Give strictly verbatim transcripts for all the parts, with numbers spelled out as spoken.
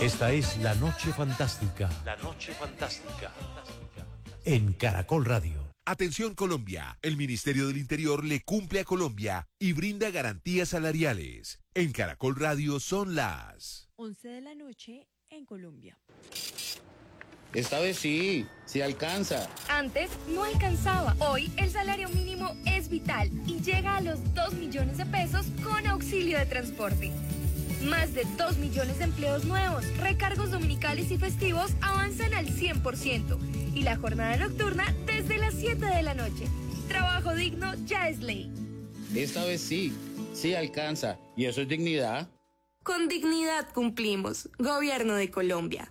Esta es La Noche Fantástica. La Noche Fantástica. En Caracol Radio. Atención Colombia, el Ministerio del Interior le cumple a Colombia y brinda garantías salariales. En Caracol Radio son las once de la noche en Colombia. Esta vez sí, sí alcanza. Antes no alcanzaba. Hoy el salario mínimo es vital y llega a los dos millones de pesos con auxilio de transporte. Más de dos millones de empleos nuevos, recargos dominicales y festivos avanzan al cien por ciento. Y la jornada nocturna desde las siete de la noche. Trabajo digno ya es ley. Esta vez sí, sí alcanza. ¿Y eso es dignidad? Con dignidad cumplimos. Gobierno de Colombia.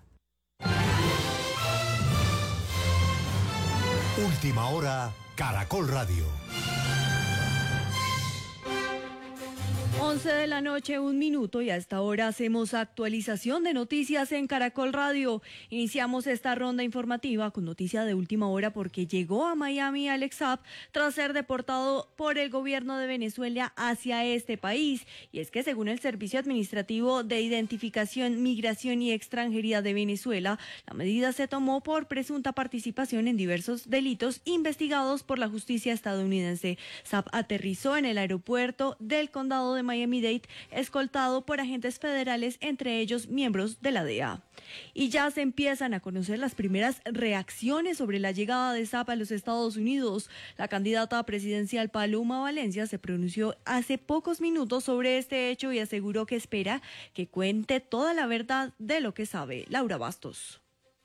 Última hora, Caracol Radio. once de la noche, un minuto, y a esta hora hacemos actualización de noticias en Caracol Radio. Iniciamos esta ronda informativa con noticia de última hora porque llegó a Miami Alex Saab tras ser deportado por el gobierno de Venezuela hacia este país. Y es que según el Servicio Administrativo de Identificación, Migración y Extranjería de Venezuela, la medida se tomó por presunta participación en diversos delitos investigados por la justicia estadounidense. Saab aterrizó en el aeropuerto del condado de Miami-Dade, escoltado por agentes federales, entre ellos miembros de la D E A. Y ya se empiezan a conocer las primeras reacciones sobre la llegada de Saab a los Estados Unidos. La candidata presidencial Paloma Valencia se pronunció hace pocos minutos sobre este hecho y aseguró que espera que cuente toda la verdad de lo que sabe. Laura Bastos.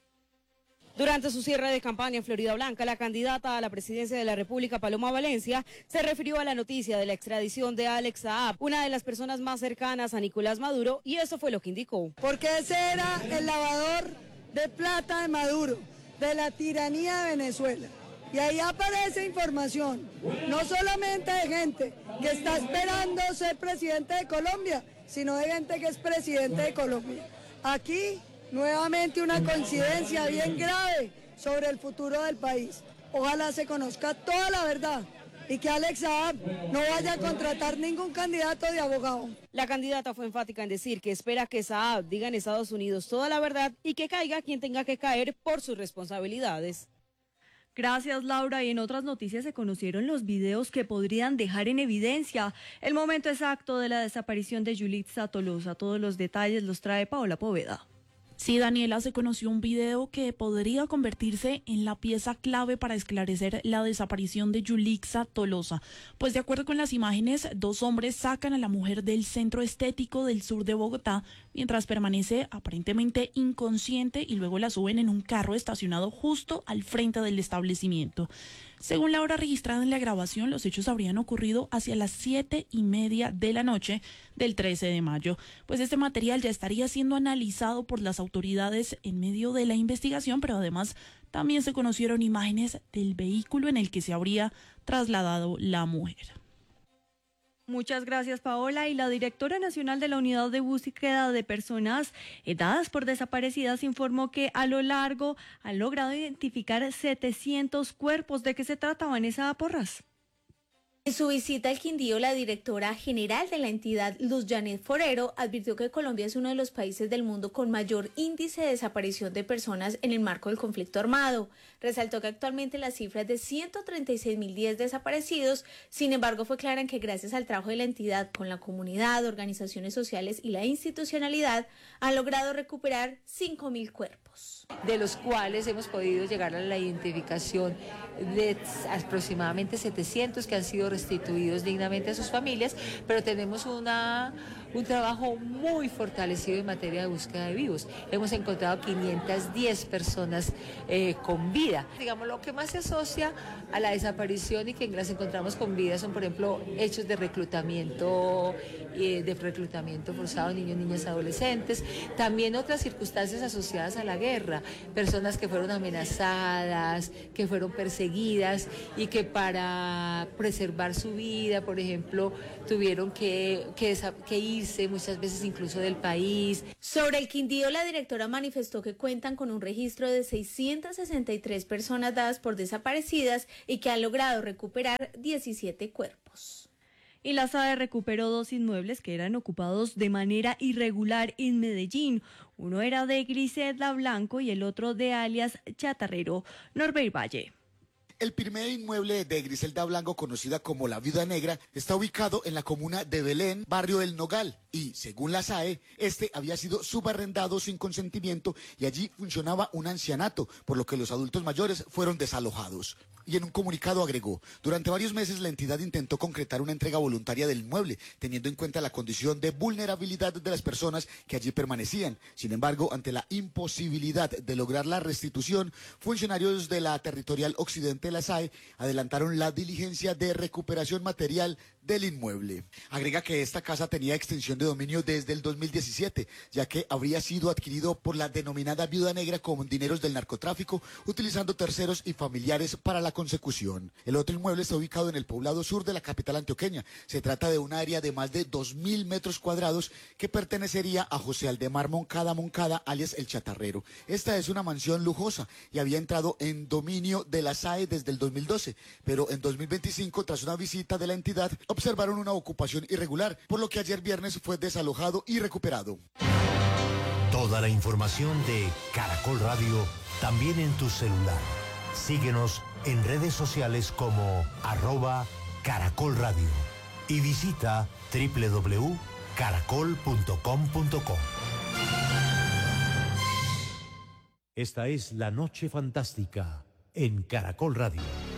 Durante su cierre de campaña en Florida Blanca, la candidata a la presidencia de la República, Paloma Valencia, se refirió a la noticia de la extradición de Alex Saab, una de las personas más cercanas a Nicolás Maduro, y eso fue lo que indicó. Porque ese era el lavador de plata de Maduro, de la tiranía de Venezuela. Y ahí aparece información, no solamente de gente que está esperando ser presidente de Colombia, sino de gente que es presidente de Colombia. Aquí nuevamente una coincidencia bien grave sobre el futuro del país. Ojalá se conozca toda la verdad y que Alex Saab no vaya a contratar ningún candidato de abogado. La candidata fue enfática en decir que espera que Saab diga en Estados Unidos toda la verdad y que caiga quien tenga que caer por sus responsabilidades. Gracias, Laura. Y en otras noticias se conocieron los videos que podrían dejar en evidencia el momento exacto de la desaparición de Yulitza Tolosa. Todos los detalles los trae Paola Poveda. Sí, Daniela, se conoció un video que podría convertirse en la pieza clave para esclarecer la desaparición de Yulitza Tolosa. Pues de acuerdo con las imágenes, dos hombres sacan a la mujer del centro estético del sur de Bogotá mientras permanece aparentemente inconsciente y luego la suben en un carro estacionado justo al frente del establecimiento. Según la hora registrada en la grabación, los hechos habrían ocurrido hacia las siete y media de la noche del trece de mayo. Pues este material ya estaría siendo analizado por las autoridades en medio de la investigación, pero además también se conocieron imágenes del vehículo en el que se habría trasladado la mujer. Muchas gracias, Paola. Y la directora nacional de la Unidad de Búsqueda de Personas dadas por desaparecidas informó que a lo largo han logrado identificar setecientos cuerpos. ¿De qué se trata, Vanessa Porras? En su visita al Quindío, la directora general de la entidad, Luz Janet Forero, advirtió que Colombia es uno de los países del mundo con mayor índice de desaparición de personas en el marco del conflicto armado. Resaltó que actualmente la cifra es de ciento treinta y seis mil diez desaparecidos, sin embargo fue clara en que gracias al trabajo de la entidad con la comunidad, organizaciones sociales y la institucionalidad, han logrado recuperar cinco mil cuerpos. De los cuales hemos podido llegar a la identificación de aproximadamente setecientos que han sido restituidos dignamente a sus familias, pero tenemos una, un trabajo muy fortalecido en materia de búsqueda de vivos. Hemos encontrado quinientas diez personas eh, con vida. Digamos, lo que más se asocia a la desaparición y que las encontramos con vida son, por ejemplo, hechos de reclutamiento, eh, de reclutamiento forzado, niños, niñas, adolescentes, también otras circunstancias asociadas a la guerra, personas que fueron amenazadas, que fueron perseguidas y que para preservar su vida, por ejemplo, tuvieron que, que, que irse muchas veces incluso del país. Sobre el Quindío, la directora manifestó que cuentan con un registro de seiscientas sesenta y tres personas dadas por desaparecidas y que han logrado recuperar diecisiete cuerpos. Y la S A E recuperó dos inmuebles que eran ocupados de manera irregular en Medellín. Uno era de Griselda Blanco y el otro de alias Chatarrero. Norbert Valle. El primer inmueble de Griselda Blanco, conocida como la Viuda Negra, está ubicado en la comuna de Belén, barrio del Nogal, y según la S A E, este había sido subarrendado sin consentimiento y allí funcionaba un ancianato, por lo que los adultos mayores fueron desalojados. Y en un comunicado agregó, durante varios meses la entidad intentó concretar una entrega voluntaria del inmueble, teniendo en cuenta la condición de vulnerabilidad de las personas que allí permanecían. Sin embargo, ante la imposibilidad de lograr la restitución, funcionarios de la Territorial Occidente de la S A E adelantaron la diligencia de recuperación material del inmueble. Agrega que esta casa tenía extensión de dominio desde el dos mil diecisiete, ya que habría sido adquirido por la denominada Viuda Negra con dineros del narcotráfico, utilizando terceros y familiares para la consecución. El otro inmueble está ubicado en el poblado sur de la capital antioqueña. Se trata de un área de más de dos mil metros cuadrados que pertenecería a José Aldemar Moncada Moncada, alias El Chatarrero. Esta es una mansión lujosa y había entrado en dominio de la S A E desde el dos mil doce, pero en dos mil veinticinco, tras una visita de la entidad, observaron una ocupación irregular, por lo que ayer viernes fue desalojado y recuperado. Toda la información de Caracol Radio también en tu celular. Síguenos en redes sociales como arroba Caracol Radio y visita doble u doble u doble u punto caracol punto com punto co. Esta es La Noche Fantástica en Caracol Radio.